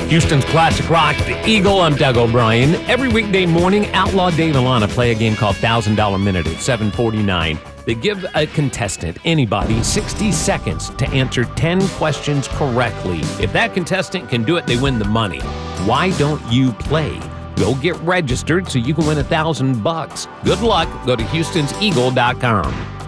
Houston's Classic Rock, The Eagle. I'm Doug O'Brien. Every weekday morning, Outlaw Dave and Lana play a game called $1,000 Minute at 7:49. They give a contestant, anybody, 60 seconds to answer 10 questions correctly. If that contestant can do it, they win the money. Why don't you play? Go get registered so you can win $1,000. Good luck. Go to HoustonsEagle.com.